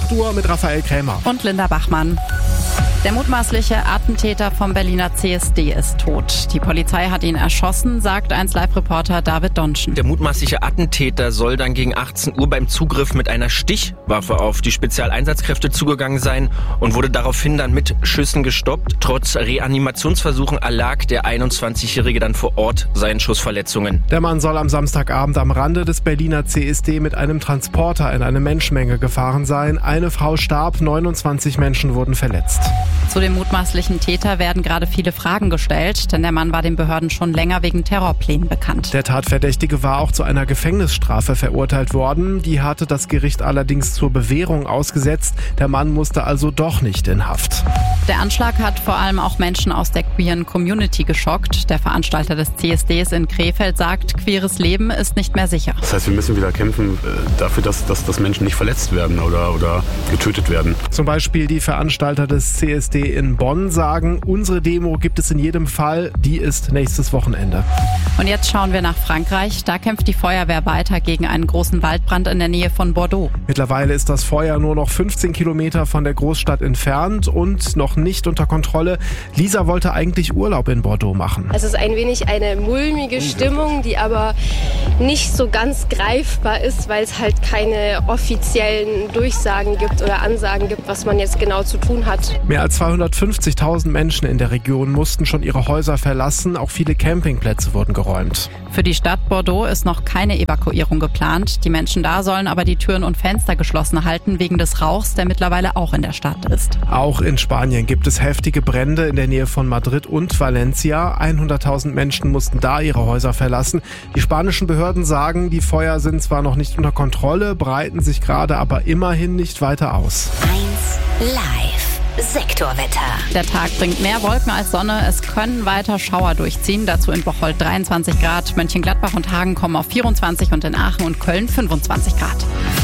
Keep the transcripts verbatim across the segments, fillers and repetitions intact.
acht Uhr mit Raphael Krämer. Und Linda Bachmann. Der mutmaßliche Attentäter vom Berliner C S D ist tot. Die Polizei hat ihn erschossen, sagt eins Live-Reporter David Donschen. Der mutmaßliche Attentäter soll dann gegen achtzehn Uhr beim Zugriff mit einer Stichwaffe auf die Spezialeinsatzkräfte zugegangen sein und wurde daraufhin dann mit Schüssen gestoppt. Trotz Reanimationsversuchen erlag der einundzwanzigjährige dann vor Ort seinen Schussverletzungen. Der Mann soll am Samstagabend am Rande des Berliner C S D mit einem Transporter in eine Menschenmenge gefahren sein. Eine Frau starb, neunundzwanzig Menschen wurden verletzt. Zu dem mutmaßlichen Täter werden gerade viele Fragen gestellt, denn der Mann war den Behörden schon länger wegen Terrorplänen bekannt. Der Tatverdächtige war auch zu einer Gefängnisstrafe verurteilt worden. Die hatte das Gericht allerdings zur Bewährung ausgesetzt. Der Mann musste also doch nicht in Haft. Der Anschlag hat vor allem auch Menschen aus der queeren Community geschockt. Der Veranstalter des C S Ds in Krefeld sagt, queeres Leben ist nicht mehr sicher. Das heißt, wir müssen wieder kämpfen äh, dafür, dass, dass, dass Menschen nicht verletzt werden oder, oder getötet werden. Zum Beispiel die Veranstalter des C S D in Bonn sagen, unsere Demo gibt es in jedem Fall, die ist nächstes Wochenende. Und jetzt schauen wir nach Frankreich. Da kämpft die Feuerwehr weiter gegen einen großen Waldbrand in der Nähe von Bordeaux. Mittlerweile ist das Feuer nur noch fünfzehn Kilometer von der Großstadt entfernt und noch nicht unter Kontrolle. Lisa wollte eigentlich Urlaub in Bordeaux machen. Es ist ein wenig eine mulmige Stimmung, die aber nicht so ganz greifbar ist, weil es halt keine offiziellen Durchsagen gibt oder Ansagen gibt, was man jetzt genau zu tun hat. Mehr als zweihundertfünfzigtausend Menschen in der Region mussten schon ihre Häuser verlassen. Auch viele Campingplätze wurden geräumt. Für die Stadt Bordeaux ist noch keine Evakuierung geplant. Die Menschen da sollen aber die Türen und Fenster geschlossen halten wegen des Rauchs, der mittlerweile auch in der Stadt ist. Auch in Spanien gibt es heftige Brände in der Nähe von Madrid und Valencia. hunderttausend Menschen mussten da ihre Häuser verlassen. Die spanischen Behörden sagen, die Feuer sind zwar noch nicht unter Kontrolle, breiten sich gerade aber immerhin nicht weiter aus. eins Live. Sektorwetter. Der Tag bringt mehr Wolken als Sonne. Es können weiter Schauer durchziehen. Dazu in Bocholt dreiundzwanzig Grad. Mönchengladbach und Hagen kommen auf vierundzwanzig und in Aachen und Köln fünfundzwanzig Grad.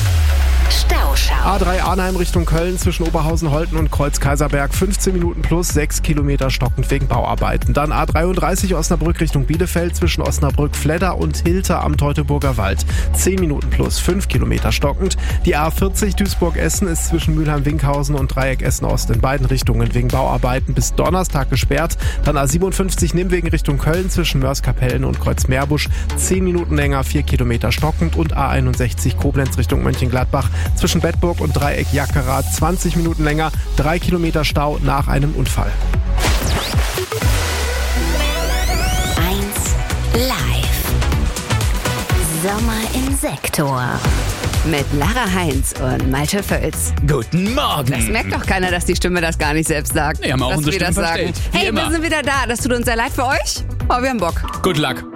Stauschau. A drei Arnheim Richtung Köln zwischen Oberhausen, Holten und Kreuz-Kaiserberg. fünfzehn Minuten plus, sechs Kilometer stockend wegen Bauarbeiten. Dann A dreiunddreißig Osnabrück Richtung Bielefeld zwischen Osnabrück, Fledder und Hilter am Teutoburger Wald. zehn Minuten plus, fünf Kilometer stockend. Die A vierzig Duisburg-Essen ist zwischen Mülheim-Winkhausen und Dreieck Essen-Ost in beiden Richtungen wegen Bauarbeiten bis Donnerstag gesperrt. Dann A siebenundfünfzig Nimwegen Richtung Köln zwischen Mörs-Kapellen und Kreuz-Meerbusch. zehn Minuten länger, vier Kilometer stockend. Und A einundsechzig Koblenz Richtung Mönchengladbach zwischen Bedburg und Dreieck Jackerath zwanzig Minuten länger, drei Kilometer Stau nach einem Unfall. eins Live. Sommer im Sektor. Mit Lara Heinz und Malte Völz. Guten Morgen. Das merkt doch keiner, dass die Stimme das gar nicht selbst sagt. Wir haben auch dass unsere wir das Stimme sagen. verstellt. Wie Hey, immer. wir sind wieder da. Das tut uns sehr leid für euch. Aber wir haben Bock. Good luck.